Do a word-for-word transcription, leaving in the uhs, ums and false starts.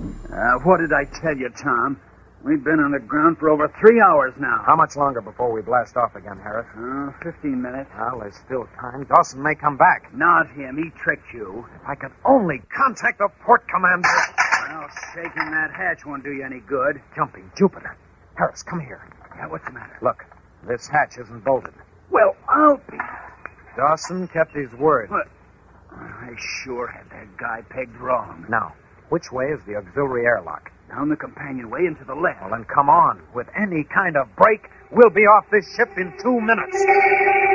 Uh, what did I tell you, Tom? We've been on the ground for over three hours now. How much longer before we blast off again, Harris? Uh, fifteen minutes. Well, there's still time. Dawson may come back. Not him. He tricked you. If I could only contact the port commander. Well, shaking that hatch won't do you any good. Jumping Jupiter. Harris, come here. Yeah, what's the matter? Look, this hatch isn't bolted. Well, I'll be... Dawson kept his word. What? I sure had that guy pegged wrong. Now, which way is the auxiliary airlock? Down the companionway and to the left. Well, then come on. With any kind of break, we'll be off this ship in two minutes.